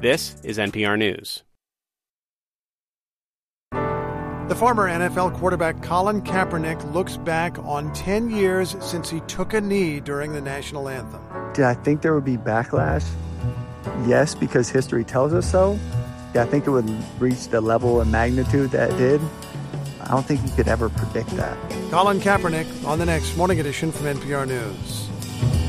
This is NPR News. The former NFL quarterback Colin Kaepernick looks back on 10 years since he took a knee during the national anthem. Did I think there would be backlash? Yes, because history tells us so. I think it would reach the level and magnitude that it did. I don't think you could ever predict that. Colin Kaepernick on the next Morning Edition from NPR News.